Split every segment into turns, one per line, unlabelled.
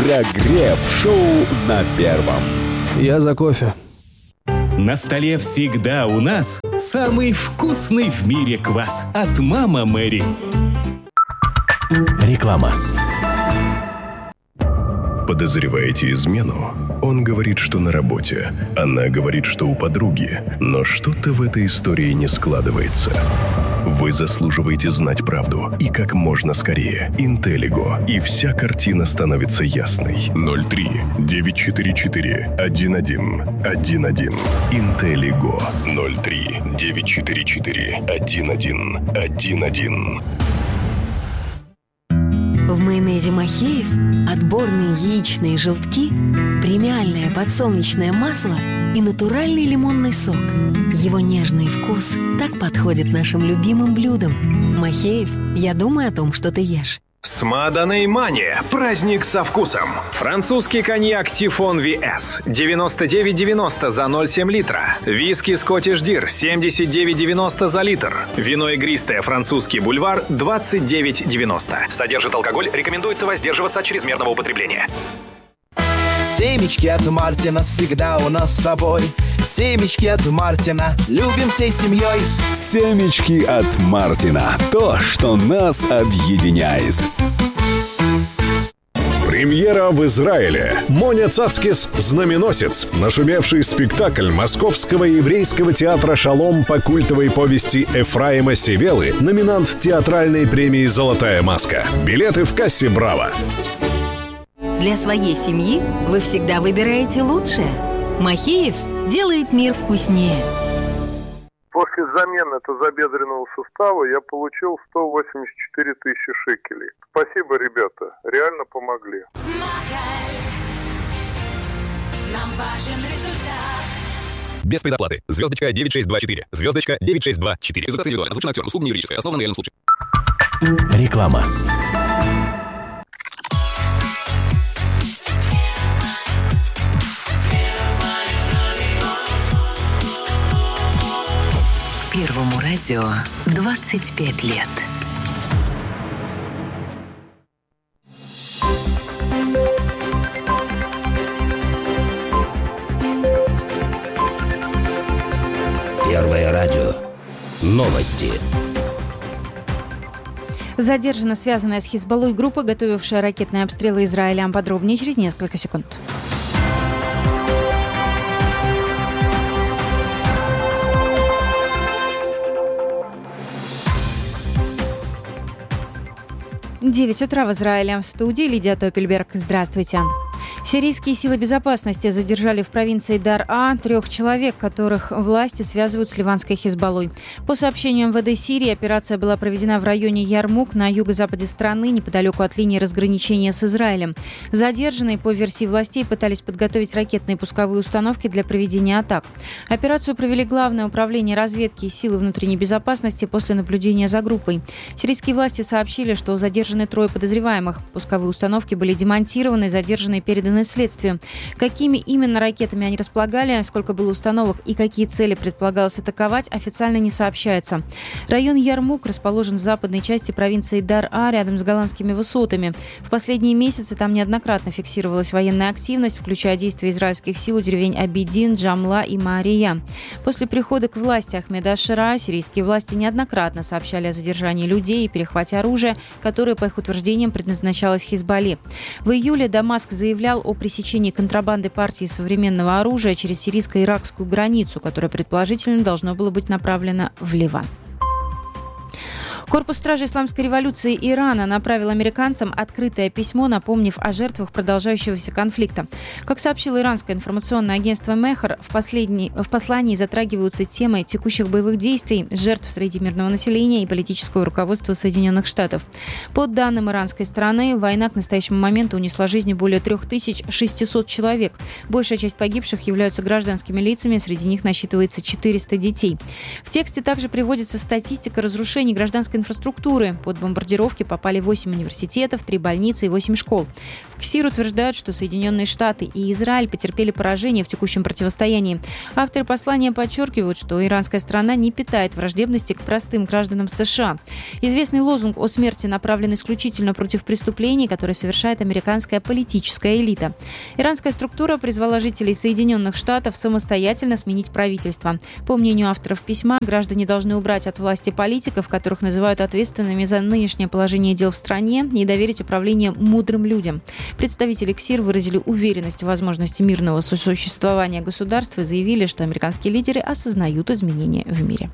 Прогрев-шоу на Первом.
Я за кофе.
На столе всегда у нас самый вкусный в мире квас от «Мама Мэри».
Реклама.
Подозреваете измену? Он говорит, что на работе. Она говорит, что у подруги. Но что-то в этой истории не складывается. Вы заслуживаете знать правду. И как можно скорее. Интеллиго. И вся картина становится ясной. 03-944-11-11. Интеллиго. 03-944-11-11.
В майонезе Махеев отборные яичные желтки, премиальное подсолнечное масло и натуральный лимонный сок. Его нежный вкус так подходит нашим любимым блюдам. Махеев, я думаю о том, что ты ешь.
Смаданый Мания. Праздник со вкусом. Французский коньяк Тифон VS 99,90 за 0,7 литра. Виски Скоттиш Дир 79,90 за литр. Вино игристое французский бульвар 29,90. Содержит алкоголь. Рекомендуется воздерживаться от чрезмерного употребления.
Семечки от Мартина всегда у нас с собой. Семечки от Мартина любим всей семьей.
Семечки от Мартина. То, что нас объединяет.
Премьера в Израиле. Моня Цацкис «Знаменосец». Нашумевший спектакль Московского еврейского театра «Шалом» по культовой повести Эфраима Севелы, номинант театральной премии «Золотая маска». Билеты в кассе «Браво».
Для своей семьи вы всегда выбираете лучшее. Махеев делает мир вкуснее.
После замены тазобедренного сустава я получил 184 тысячи шекелей. Спасибо, ребята, реально помогли.
Нам важен результат.
Без предоплаты. Звездочка 9624. Звездочка 9624. Результат индивидуально. Озвучен актером. Услуга не юридическая. Основана на реальном случае.
Реклама.
Первому радио 25 лет.
Первое радио. Новости.
Задержана связанная с Хизбаллой группа, готовившая ракетные обстрелы Израиля. Подробнее через несколько секунд. В 9 утра в Израиле. В студии Лидия Топельберг. Здравствуйте. Сирийские силы безопасности задержали в провинции Дар-А 3 человек, которых власти связывают с ливанской Хизбаллой. По сообщению МВД Сирии, операция была проведена в районе Ярмук на юго-западе страны, неподалеку от линии разграничения с Израилем. Задержанные, по версии властей, пытались подготовить ракетные пусковые установки для проведения атак. Операцию провели Главное управление разведки и силы внутренней безопасности после наблюдения за группой. Сирийские власти сообщили, что задержаны 3 подозреваемых. Пусковые установки были демонтированы, задержанные переданы следствию. Какими именно ракетами они располагали, сколько было установок и какие цели предполагалось атаковать, официально не сообщается. Район Ярмук расположен в западной части провинции Дар-А, рядом с голландскими высотами. В последние месяцы там неоднократно фиксировалась военная активность, включая действия израильских сил у деревень Абидин, Джамла и Маария. После прихода к власти Ахмеда аш-Шара сирийские власти неоднократно сообщали о задержании людей и перехвате оружия, которое, по их утверждениям, предназначалось Хизбалле. В июле Дамаск заявлял о пресечении контрабанды партии современного оружия через сирийско-иракскую границу, которая предположительно должно было быть направлена в Ливан. Корпус стражи Исламской революции Ирана направил американцам открытое письмо, напомнив о жертвах продолжающегося конфликта. Как сообщило иранское информационное агентство Мехр, в послании затрагиваются темы текущих боевых действий, жертв среди мирного населения и политического руководства Соединенных Штатов. По данным иранской стороны, война к настоящему моменту унесла жизни более 3600 человек. Большая часть погибших являются гражданскими лицами, среди них насчитывается 400 детей. В тексте также приводится статистика разрушений гражданской инфраструктуры. Под бомбардировки попали 8 университетов, 3 больницы и 8 школ. В КСИР утверждают, что Соединенные Штаты и Израиль потерпели поражение в текущем противостоянии. Авторы послания подчеркивают, что иранская страна не питает враждебности к простым гражданам США. Известный лозунг о смерти направлен исключительно против преступлений, которые совершает американская политическая элита. Иранская структура призвала жителей Соединенных Штатов самостоятельно сменить правительство. По мнению авторов письма, граждане должны убрать от власти политиков, которых называют ответственными за нынешнее положение дел в стране, и доверить управление мудрым людям. Представители КСИР выразили уверенность в возможности мирного сосуществования государства и заявили, что американские лидеры осознают изменения в мире.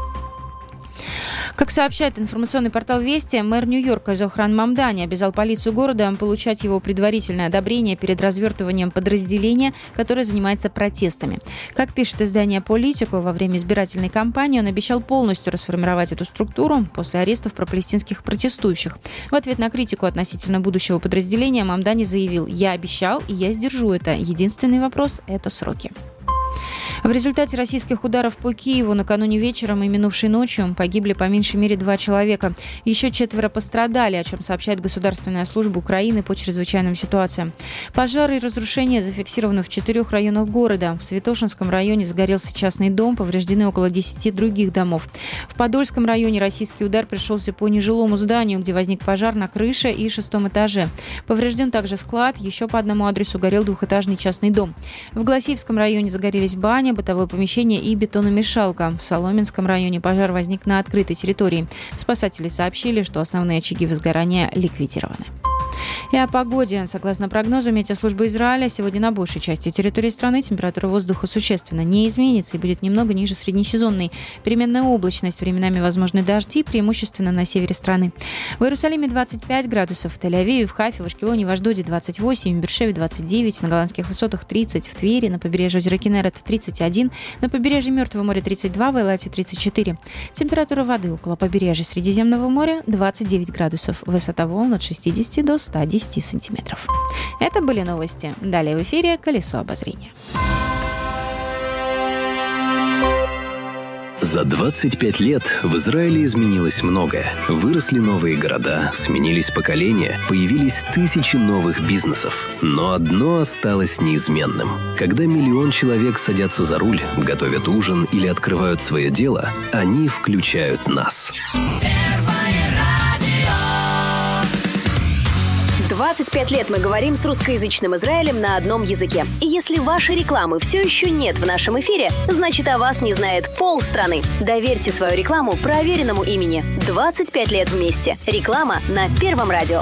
Как сообщает информационный портал «Вести», мэр Нью-Йорка Зохран Мамдани обязал полицию города получать его предварительное одобрение перед развертыванием подразделения, которое занимается протестами. Как пишет издание «Политико», во время избирательной кампании он обещал полностью расформировать эту структуру после арестов пропалестинских протестующих. В ответ на критику относительно будущего подразделения Мамдани заявил: «Я обещал, и я сдержу это. Единственный вопрос – это сроки». В результате российских ударов по Киеву накануне вечером и минувшей ночью погибли по меньшей мере 2 человека. Еще 4 пострадали, о чем сообщает Государственная служба Украины по чрезвычайным ситуациям. Пожары и разрушения зафиксированы в 4 районах города. В Святошинском районе загорелся частный дом, повреждены около 10 других домов. В Подольском районе российский удар пришелся по нежилому зданию, где возник пожар на крыше и 6-м этаже. Поврежден также склад, еще по одному адресу горел 2-этажный частный дом. В Голосиевском районе загорелись баня, бытовое помещение и бетономешалка. В Соломенском районе пожар возник на открытой территории. Спасатели сообщили, что основные очаги возгорания ликвидированы. И о погоде. Согласно прогнозу метеослужбы Израиля, сегодня на большей части территории страны температура воздуха существенно не изменится и будет немного ниже среднесезонной. Переменная облачность, временами возможны дожди, преимущественно на севере страны. В Иерусалиме 25 градусов, в Тель-Авиве, в Хайфе, в Ашкелоне, в Ашдоде 28, в Бершеве 29, на Голландских высотах 30, в Твери, на побережье озера Кинерет 31, на побережье Мертвого моря 32, в Эйлате 34. Температура воды около побережья Средиземного моря 29 градусов, высота волн от 60 до 110 сантиметров. Это были новости. Далее в эфире «Колесо обозрения».
За 25 лет в Израиле изменилось многое. Выросли новые города, сменились поколения, появились тысячи новых бизнесов. Но одно осталось неизменным. Когда 1 миллион человек садятся за руль, готовят ужин или открывают свое дело, они включают нас.
25 лет мы говорим с русскоязычным Израилем на одном языке. И если вашей рекламы все еще нет в нашем эфире, значит, о вас не знает полстраны. Доверьте свою рекламу проверенному имени. 25 лет вместе. Реклама на Первом радио.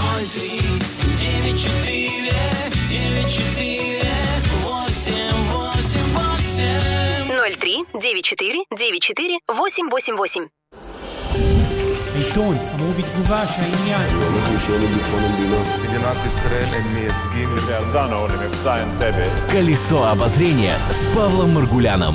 03-94-94-888.
העיתון אמרו בתגובה שהעניין
אנחנו שואלים ביטחון המדינה.
מדינת ישראל הם מייצגים להרצנו למבצע אנטבה.
Колесо обозрения с Павлом Маргуляном.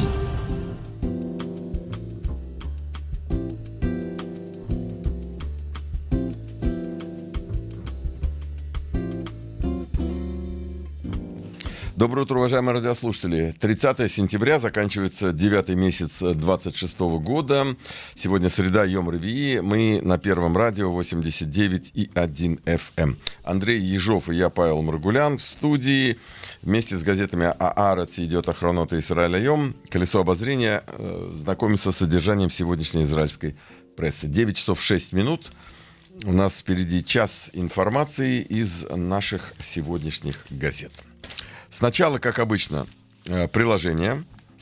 Доброе утро, уважаемые радиослушатели. 30 сентября, заканчивается 9-й месяц 26-го года. Сегодня среда, Йом Ревии. Мы на Первом радио 89,1 FM. Андрей Ежов и я, Павел Маргулян, в студии. Вместе с газетами «Аарец» идет «Ахронот» и «Исраэль Айом». «Колесо обозрения» знакомится с содержанием сегодняшней израильской прессы. 9 часов 6 минут. У нас впереди час информации из наших сегодняшних газет. Сначала, как обычно, приложение.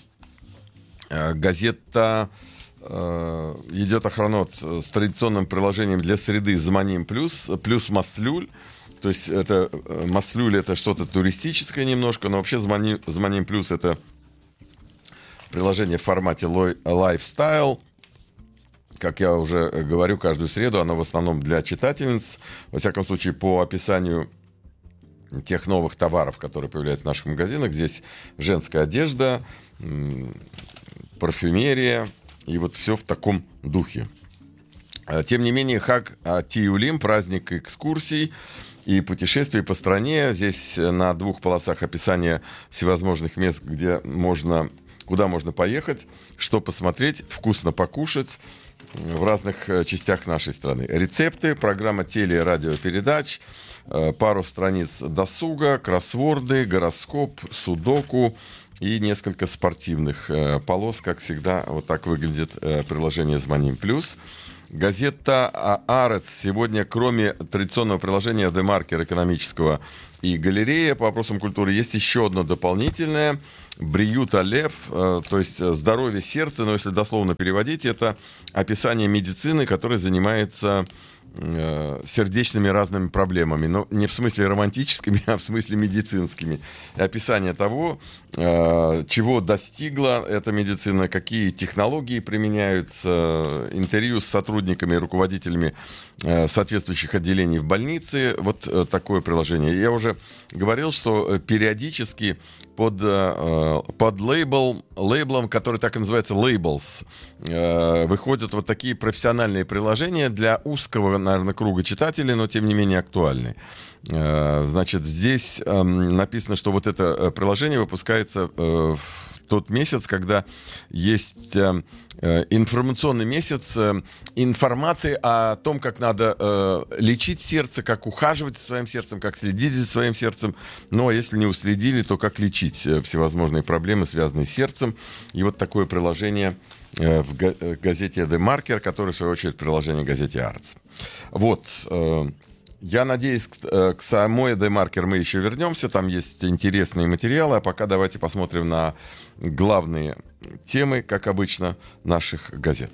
Газета «Идет Ахронот» с традиционным приложением для среды «Зманим плюс», плюс «Маслюль». То есть это «Маслюль» — это что-то туристическое немножко, но вообще «Зманим плюс» — это приложение в формате «Lifestyle». Как я уже говорю, каждую среду оно в основном для читательниц. Во всяком случае, по описанию тех новых товаров, которые появляются в наших магазинах. Здесь женская одежда, парфюмерия и вот все в таком духе. Тем не менее, Хаг Тиюлим, праздник экскурсий и путешествий по стране. Здесь на 2 полосах описание всевозможных мест, куда можно поехать, что посмотреть, вкусно покушать в разных частях нашей страны. Рецепты, программа теле- и радиопередач, пару страниц досуга, кроссворды, гороскоп, судоку и несколько спортивных полос. Как всегда, вот так выглядит приложение «Звоним плюс». Газета «Арец» сегодня, кроме традиционного приложения «Демаркер» экономического и галерея по вопросам культуры, есть еще одно дополнительное. «Бриюта Лев», то есть «Здоровье сердца», но если дословно переводить, это описание медицины, которая занимается сердечными разными проблемами, но не в смысле романтическими, а в смысле медицинскими. Описание того, чего достигла эта медицина, какие технологии применяются, интервью с сотрудниками и руководителями соответствующих отделений в больнице. Вот такое приложение. Я уже говорил, что периодически под лейблом, который так и называется Labels, выходят вот такие профессиональные приложения для узкого, наверное, круга читателей, но тем не менее актуальные. Значит, здесь написано, что вот это приложение выпускается в тот месяц, когда есть информационный месяц информации о том, как надо лечить сердце, как ухаживать за своим сердцем, как следить за своим сердцем. Ну, а если не уследили, то как лечить всевозможные проблемы, связанные с сердцем. И вот такое приложение в газете «Демаркер», которое, в свою очередь, приложение газете «Арец». Вот. Я надеюсь, к самой «Демаркер» мы еще вернемся. Там есть интересные материалы. А пока давайте посмотрим на главные темы, как обычно, наших газет.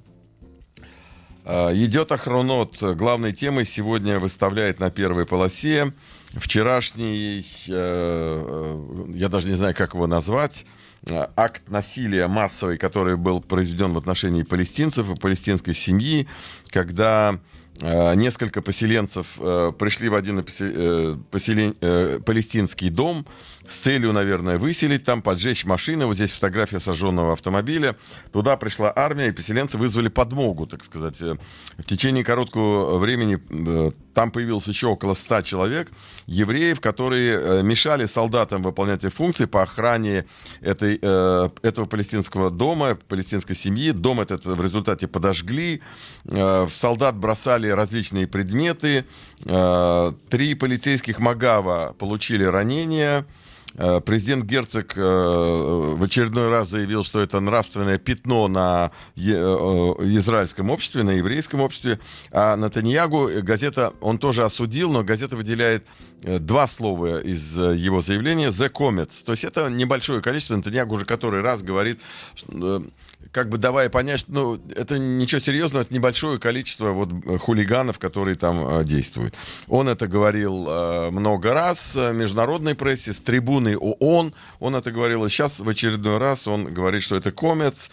«Едет Ахронот». Главной темой сегодня выставляет на первой полосе вчерашний, я даже не знаю, как его назвать, акт насилия массовый, который был произведен в отношении палестинцев и палестинской семьи, когда несколько поселенцев пришли в один палестинский дом с целью, наверное, выселить там, поджечь машины. Вот здесь фотография сожженного автомобиля. Туда пришла армия, и поселенцы вызвали подмогу, так сказать. В течение короткого времени там появилось еще около 100 человек, евреев, которые мешали солдатам выполнять их функции по охране этого палестинского дома, палестинской семьи. Дом этот в результате подожгли. В солдат бросали различные предметы. 3 полицейских Магава получили ранения. Президент Герцог в очередной раз заявил, что это нравственное пятно на израильском обществе, на еврейском обществе. А Нетаньягу газета, он тоже осудил, но газета выделяет 2 слова из его заявления: «the comets». То есть это небольшое количество. Нетаньягу уже который раз говорит, как бы давая понять, что это ничего серьезного, это небольшое количество вот хулиганов, которые там действуют. Он это говорил много раз в международной прессе, с трибуны ООН он это говорил, и сейчас в очередной раз он говорит, что это комец,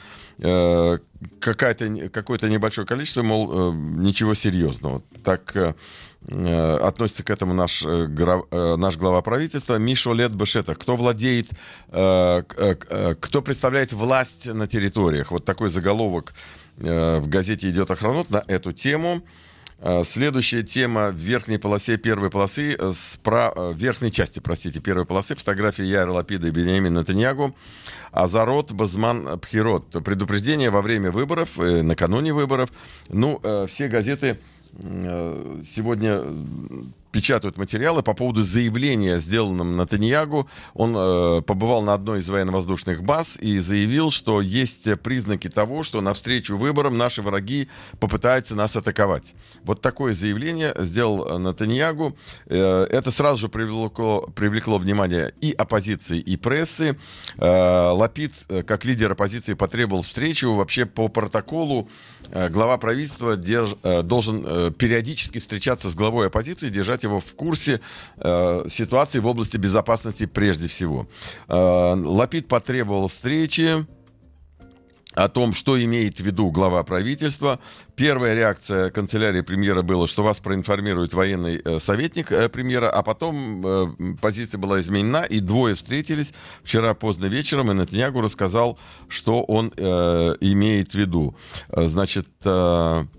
какое-то небольшое количество, мол, ничего серьезного. Так относится к этому наш глава правительства Мишо Лет Бешета. Кто владеет, кто представляет власть на территориях. Вот такой заголовок в газете «Едет Ахронот» на эту тему. Следующая тема в верхней полосе первой полосы, в верхней части, первой полосы, фотографии Яира Лапида и Биньямина Нетаньягу. Азарот Базман Пхирот. Предупреждение во время выборов, накануне выборов. Все газеты сегодня печатают материалы по поводу заявления, сделанного Нетаньягу. Он побывал на одной из военно-воздушных баз и заявил, что есть признаки того, что навстречу выборам наши враги попытаются нас атаковать. Вот такое заявление сделал Нетаньягу. Это сразу же привлекло внимание и оппозиции, и прессы. Лапид, как лидер оппозиции, потребовал встречу. Вообще по протоколу глава правительства должен периодически встречаться с главой оппозиции, держать его в курсе ситуации в области безопасности прежде всего. Лапид потребовал встречи, о том, что имеет в виду глава правительства. Первая реакция канцелярии премьера была, что вас проинформирует военный советник премьера, а потом позиция была изменена, и 2 встретились вчера поздно вечером, и Нетаньягу рассказал, что он имеет в виду. Значит,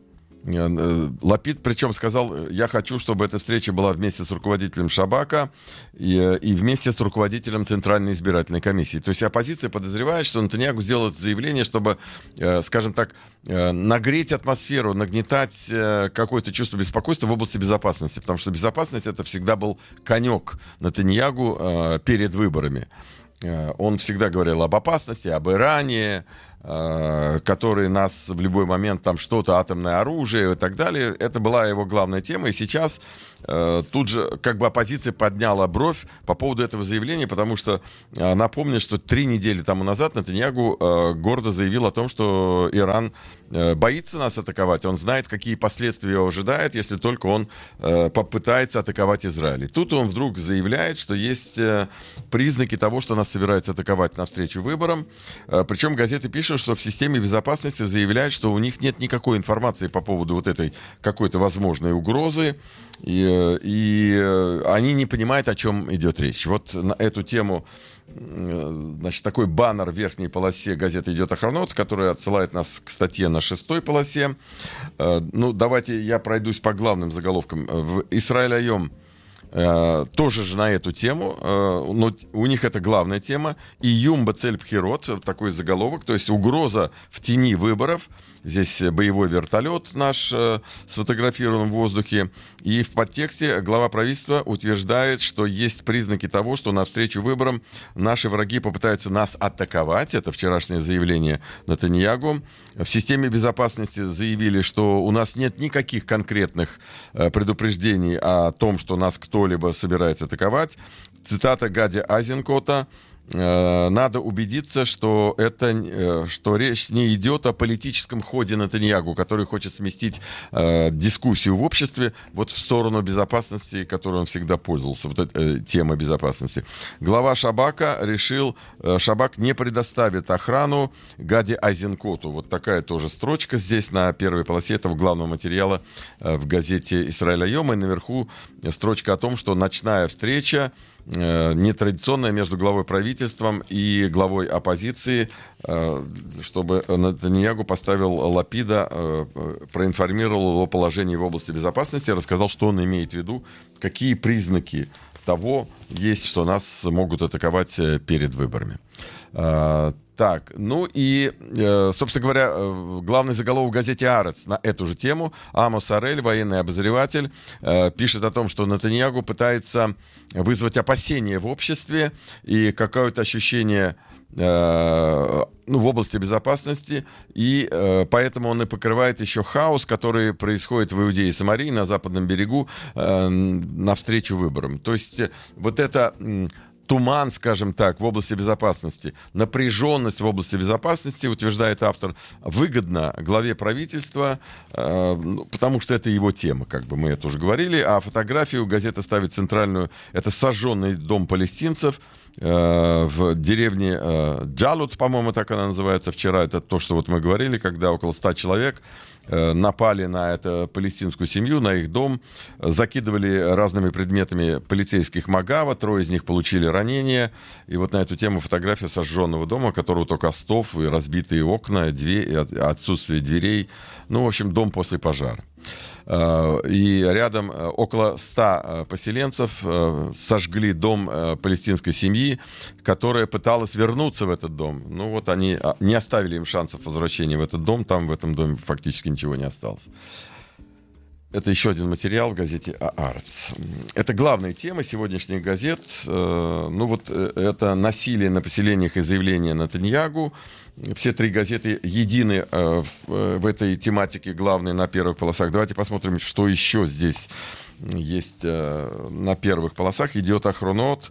Лапид, причем, сказал, я хочу, чтобы эта встреча была вместе с руководителем Шабака и вместе с руководителем Центральной избирательной комиссии. То есть оппозиция подозревает, что Нетаньяху сделал это заявление, чтобы, скажем так, нагреть атмосферу, нагнетать какое-то чувство беспокойства в области безопасности. Потому что безопасность — это всегда был конек Нетаньяху перед выборами. Он всегда говорил об опасности, об Иране, который нас в любой момент, там что-то, атомное оружие и так далее. Это была его главная тема. И сейчас тут же как бы оппозиция подняла бровь по поводу этого заявления, потому что напомню, что 3 недели тому назад Нетаньяху гордо заявил о том, что Иран боится нас атаковать. Он знает, какие последствия его ожидают, если только он попытается атаковать Израиль. И тут он вдруг заявляет, что есть признаки того, что нас собираются атаковать навстречу выборам. Причем газеты пишут, что в системе безопасности заявляют, что у них нет никакой информации по поводу вот этой какой-то возможной угрозы, и они не понимают, о чем идет речь. Вот на эту тему, значит, такой баннер в верхней полосе газеты «Идет Ахронот», который отсылает нас к статье на 6-й полосе. Ну, давайте я пройдусь по главным заголовкам. В «Исраэль Айом» тоже же на эту тему, но у них это главная тема. «Июм бацель пхирот», такой заголовок, то есть угроза в тени выборов. Здесь боевой вертолет наш сфотографирован в воздухе. И в подтексте глава правительства утверждает, что есть признаки того, что навстречу выборам наши враги попытаются нас атаковать. Это вчерашнее заявление Нетаньяху. В системе безопасности заявили, что у нас нет никаких конкретных предупреждений о том, что нас кто-либо собирается атаковать. Цитата Гади Айзенкота. Надо убедиться, что речь не идет о политическом ходе Нетаньяху, который хочет сместить дискуссию в обществе вот в сторону безопасности, которой он всегда пользовался, вот эта тема безопасности. Глава Шабака решил, Шабак не предоставит охрану Гади Айзенкоту. Вот такая тоже строчка здесь на первой полосе этого главного материала в газете «Исраэль Айом», и наверху строчка о том, что ночная встреча нетрадиционная между главой правительства и главой оппозиции, чтобы Нетаньяху поставил Лапида, проинформировал о положении в области безопасности, рассказал, что он имеет в виду, какие признаки того есть, что нас могут атаковать перед выборами. Так, ну и, собственно говоря, главный заголовок в газете «Арец» на эту же тему. Амос Арель, военный обозреватель, пишет о том, что Нетаньяху пытается вызвать опасения в обществе и какое-то ощущение в области безопасности, и поэтому он и покрывает еще хаос, который происходит в Иудее и Самарии на западном берегу навстречу выборам. То есть вот это туман, скажем так, в области безопасности, напряженность в области безопасности, утверждает автор, выгодно главе правительства, потому что это его тема, как бы мы это уже говорили, а фотографию газета ставит центральную, это сожженный дом палестинцев в деревне Джалут, по-моему, так она называется, вчера, это то, что вот мы говорили, когда около 100 человек напали на эту палестинскую семью, на их дом, закидывали разными предметами полицейских Магава, 3 из них получили ранения, и вот на эту тему фотография сожженного дома, у которого только остов и разбитые окна, отсутствие дверей, ну, в общем, дом после пожара. И рядом около 100 поселенцев сожгли дом палестинской семьи, которая пыталась вернуться в этот дом. Ну вот они не оставили им шансов возвращения в этот дом, там в этом доме фактически ничего не осталось. Это еще один материал в газете «Арец». Это главная тема сегодняшних газет. Ну вот это насилие на поселениях и заявление Нетаньяху. Все 3 газеты едины в этой тематике, главные на первых полосах. Давайте посмотрим, что еще здесь есть на первых полосах. «Идет Ахронот».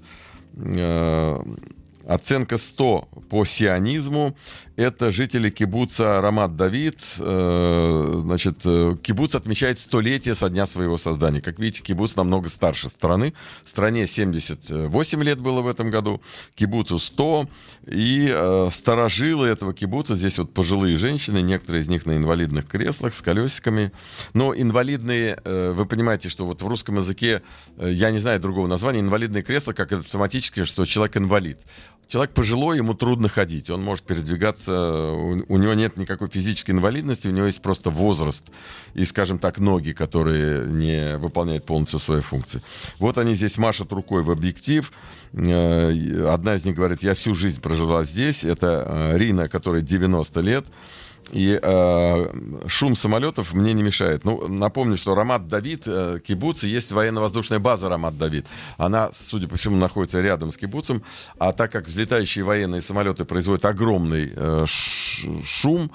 Оценка 100 по сионизму. Это жители кибуца Рамат-Давид. Значит, кибуц отмечает 100-летие со дня своего создания. Как видите, кибуц намного старше страны. Стране 78 лет было в этом году. Кибуцу 100. И старожилы этого кибуца, здесь вот пожилые женщины, некоторые из них на инвалидных креслах с колесиками. Но инвалидные, вы понимаете, что вот в русском языке, я не знаю другого названия, инвалидные кресла, как автоматически, что человек инвалид. человек пожилой, ему трудно ходить. Он может передвигаться, у него нет никакой физической инвалидности, у него есть просто возраст и, скажем так, ноги, которые не выполняют полностью свои функции. Вот они здесь машут рукой в объектив. Одна из них говорит, я всю жизнь прожила здесь. Это Рина, которой 90 лет. И шум самолетов мне не мешает. Ну, напомню, что Рамат Давид, кибуц, есть военно-воздушная база Рамат Давид. Она, судя по всему, находится рядом с кибуцем. А так как взлетающие военные самолеты производят огромный шум,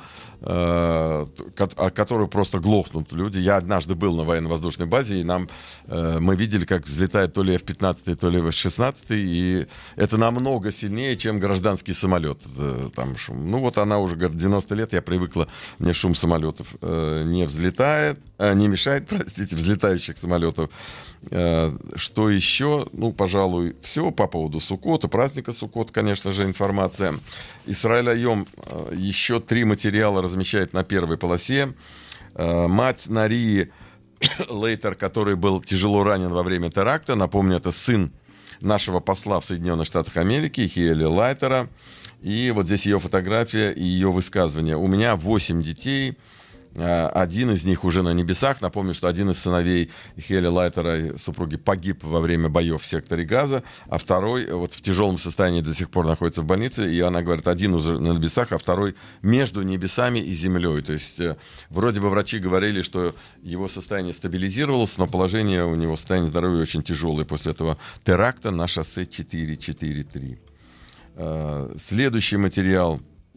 от которого просто глохнут люди. Я однажды был на военно-воздушной базе, и мы видели, как взлетает то ли F-15, то ли F-16, и это намного сильнее, чем гражданский самолет. Там шум. Ну вот она уже, говорит, 90 лет, я привыкла, мне шум самолетов не мешает, взлетающих самолетов. Что еще? Ну, пожалуй, все по поводу Суккота, праздника Суккот, конечно же, информация. Исраэль Айом еще 3 материала размещает на первой полосе. Мать Нарии Лейтер, который был тяжело ранен во время теракта, напомню, это сын нашего посла в Соединенных Штатах Америки, Хиэли Лайтера. И вот здесь ее фотография и ее высказывание. У меня 8 детей. Один из них уже на небесах. Напомню, что один из сыновей Хиэли Лайтера, супруги, погиб во время боев в секторе Газа, а второй вот в тяжелом состоянии до сих пор находится в больнице. И она говорит, один уже на небесах, а второй между небесами и землей. То есть вроде бы врачи говорили, что его состояние стабилизировалось, но положение у него, состояние здоровья очень тяжелое после этого теракта на шоссе 443. Следующий материал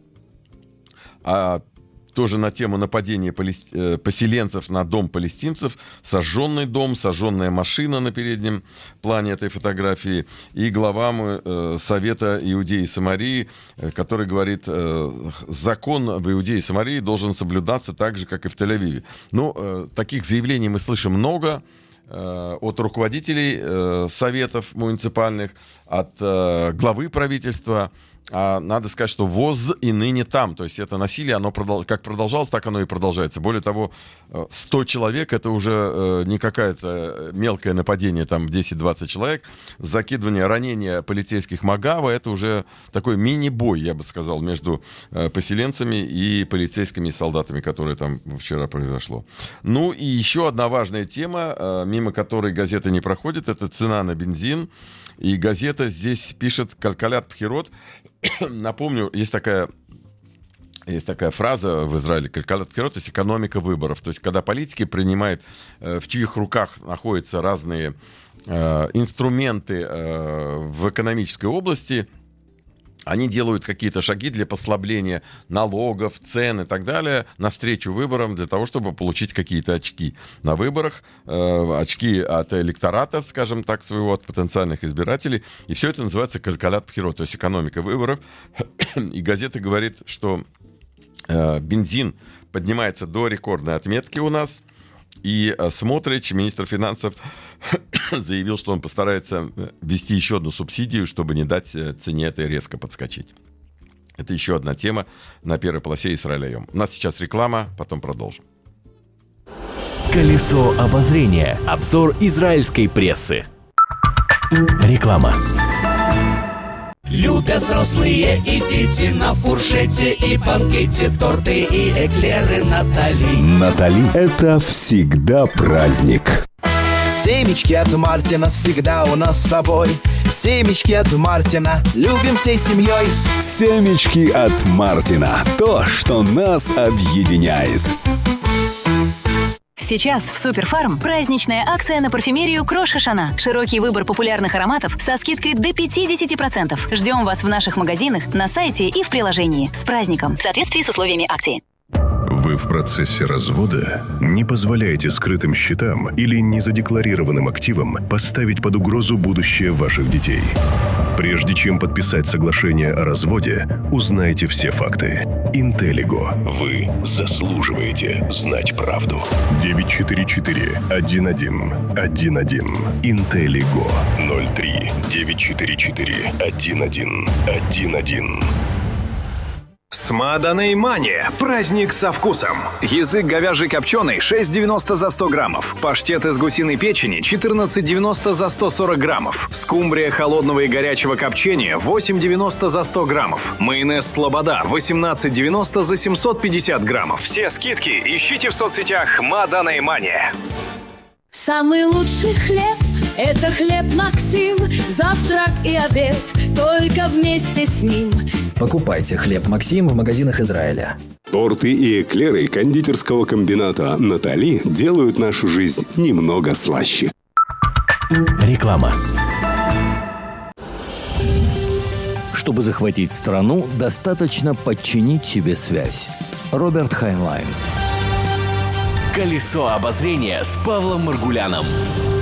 тоже на тему нападения поселенцев на дом палестинцев. Сожженный дом, сожженная машина на переднем плане этой фотографии. И глава Совета Иудеи и Самарии, который говорит, закон в Иудее и Самарии должен соблюдаться так же, как и в Тель-Авиве. Ну, таких заявлений мы слышим много от руководителей советов муниципальных, от главы правительства. А надо сказать, что ВОЗ и ныне там. То есть это насилие, оно как продолжалось, так оно и продолжается. Более того, 100 человек — это уже не какое-то мелкое нападение, там 10-20 человек. Закидывание, ранение полицейских Магава — это уже такой мини-бой, я бы сказал, между поселенцами и полицейскими солдатами, которые там вчера произошло. Ну и еще одна важная тема, мимо которой газета не проходит, это цена на бензин. И газета здесь пишет «Калькалят Пхирот». Напомню, есть такая фраза в Израиле «Калькалят Пхирот», то есть экономика выборов. То есть когда политики принимают, в чьих руках находятся разные инструменты в экономической области, они делают какие-то шаги для послабления налогов, цен и так далее навстречу выборам для того, чтобы получить какие-то очки на выборах, очки от электоратов, скажем так, своего, от потенциальных избирателей. И все это называется «Калькалят Пхирот», то есть экономика выборов. И газета говорит, что бензин поднимается до рекордной отметки у нас. И Смотрич, министр финансов, заявил, что он постарается ввести еще одну субсидию, чтобы не дать цене этой резко подскочить. Это еще одна тема на первой полосе Исраэль Айом. У нас сейчас реклама, потом продолжим.
Колесо обозрения. Обзор израильской прессы. Реклама.
Любят взрослые и дети на фуршете и банкете, торты и эклеры Натали.
Натали — это всегда праздник.
Семечки от Мартина всегда у нас с собой. Семечки от Мартина, любим всей семьей.
Семечки от Мартина. То, что нас объединяет.
Сейчас в Суперфарм праздничная акция на парфюмерию Крош Хашана. Широкий выбор популярных ароматов со скидкой до 50%. Ждем вас в наших магазинах, на сайте и в приложении. С праздником! В соответствии с условиями акции.
Вы в процессе развода? Не позволяйте скрытым счетам или незадекларированным активам поставить под угрозу будущее ваших детей. Прежде чем подписать соглашение о разводе, узнайте все факты. Интеллиго. Вы заслуживаете знать правду. 944-11-11. Интеллиго. 03-944-11-11.
СМАДА Неймания. Праздник со вкусом. Язык говяжий копченый 6,90 за 100 граммов. Паштет из гусиной печени 14,90 за 140 граммов. Скумбрия холодного и горячего копчения 8,90 за 100 граммов. Майонез Слобода 18,90 за 750 граммов. Все скидки ищите в соцсетях МАДА Неймания.
Самый лучший хлеб – это хлеб Максим. Завтрак и обед только вместе с ним.
Покупайте хлеб Максим в магазинах Израиля.
Торты и эклеры кондитерского комбината «Натали» делают нашу жизнь немного слаще.
Реклама.
Чтобы захватить страну, достаточно подчинить себе связь. Роберт Хайнлайн.
Колесо обозрения с Павлом Маргуляном.